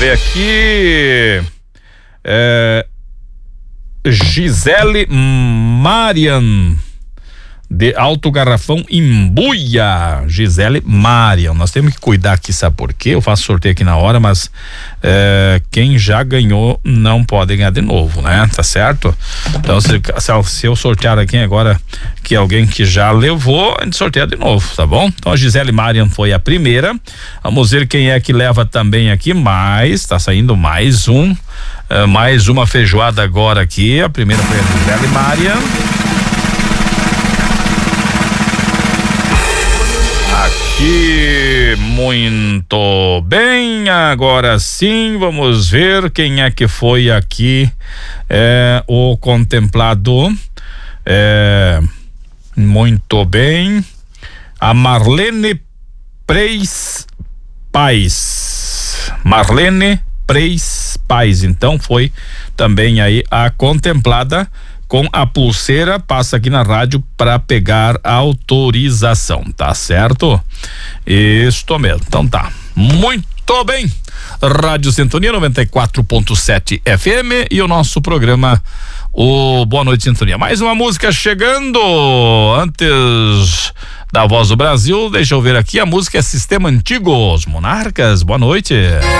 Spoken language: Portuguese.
ver aqui. Gisele Marian, de Alto Garrafão, Imbuia. Gisele Marian, nós temos que cuidar aqui, sabe por quê? Eu faço sorteio aqui na hora, mas quem já ganhou não pode ganhar de novo, né? Tá certo? Então se eu sortear aqui agora que alguém que já levou, a gente sorteia de novo, tá bom? Então a Gisele Marian foi a primeira. Vamos ver quem é que leva também aqui mais. Tá saindo mais uma feijoada agora aqui. A primeira foi a Gisele Marian. Aqui, muito bem, agora sim, vamos ver quem é que foi aqui, o contemplado, muito bem, a Marlene Preis Paz, então foi também aí a contemplada com a pulseira. Passa aqui na rádio para pegar a autorização, tá certo? Isto mesmo, então tá, muito bem. Rádio Sintonia 94.7 FM e o nosso programa, o Boa Noite Sintonia. Mais uma música chegando antes da Voz do Brasil. Deixa eu ver aqui, a música é Sistema Antigo, Os Monarcas. Boa noite.